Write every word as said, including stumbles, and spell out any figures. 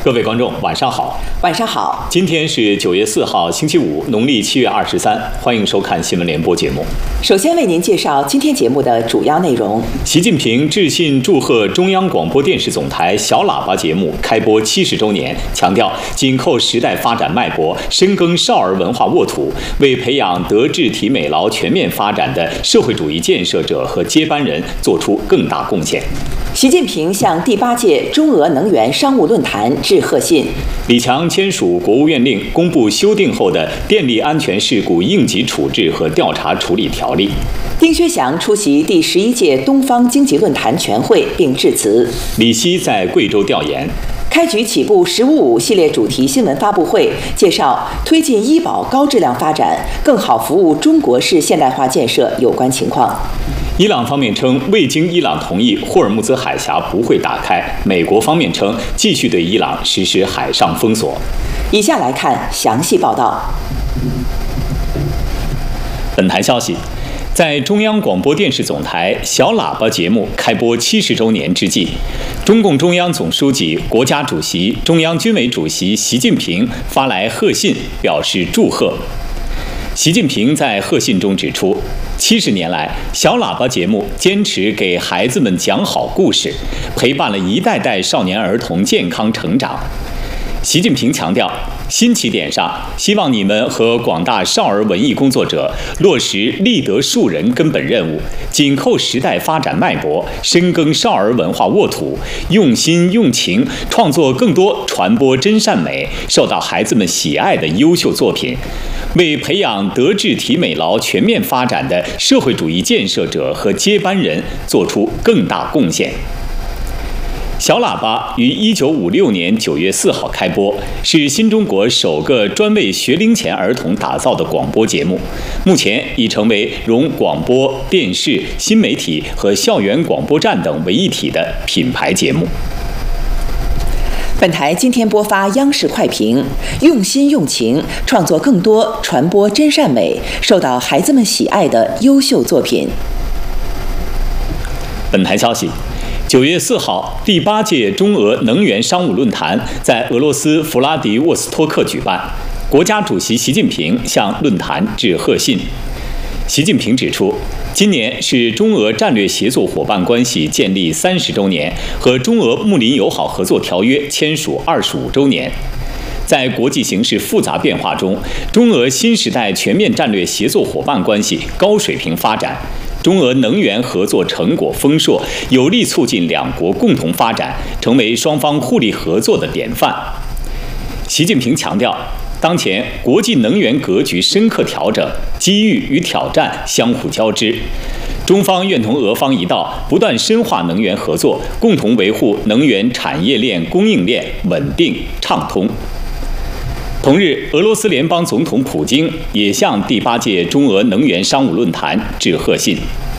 各位观众，晚上好。 晚上好。 今天是九月四号，星期五，农历七月二十三。欢迎收看新闻联播节目。 首先为您介绍今天节目的主要内容。 习近平致信祝贺中央广播电视总台小喇叭节目开播七十周年，强调紧扣时代发展脉搏，深耕少儿文化沃土，为培养德智体美劳全面发展的社会主义建设者和接班人做出更大贡献。 习近平向第八届中俄能源商务论坛致贺信。 李强签署国务院令，公布修订后的电力安全事故应急处置和调查处理条例。 丁薛祥出席第十一届东方经济论坛全会并致辞。 李希在贵州调研。 开局起步“十五五”系列主题新闻发布会，介绍推进医保高质量发展，更好服务中国式现代化建设有关情况。 伊朗方面称，未经伊朗同意，霍尔木兹海峡不会打开。美国方面称，继续对伊朗实施海上封锁。 以下来看详细报道。 本台消息，在中央广播电视总台小喇叭节目开播七十周年之际，中共中央总书记、国家主席、中央军委主席习近平发来贺信，表示祝贺。习近平在贺信中指出，七十年来，小喇叭节目坚持给孩子们讲好故事，陪伴了一代代少年儿童健康成长。习近平强调，新起点上，希望你们和广大少儿文艺工作者落实立德树人根本任务，紧扣时代发展脉搏，深耕少儿文化沃土，用心用情创作更多传播真善美、受到孩子们喜爱的优秀作品，为培养德智体美劳全面发展的社会主义建设者和接班人做出更大贡献。小喇叭于一九五六年九月四号开播，是新中国首个专为学龄前儿童打造的广播节目，目前已成为融广播、电视、新媒体和校园广播站等为一体的品牌节目。 本台今天播发央视快评，用心用情创作更多传播真善美、受到孩子们喜爱的优秀作品。 本台消息，九月四号，第八届中俄能源商务论坛在俄罗斯弗拉迪沃斯托克举办，国家主席习近平向论坛致贺信。习近平指出，今年是中俄战略协作伙伴关系建立三十周年和中俄睦邻友好合作条约签署二十五周年。在国际形势复杂变化中，中俄新时代全面战略协作伙伴关系高水平发展，中俄能源合作成果丰硕，有力促进两国共同发展，成为双方互利合作的典范。习近平强调，当前国际能源格局深刻调整，机遇与挑战相互交织。中方愿同俄方一道，不断深化能源合作，共同维护能源产业链、供应链稳定畅通。同日，俄罗斯联邦总统普京也向第八届中俄能源商务论坛致贺信。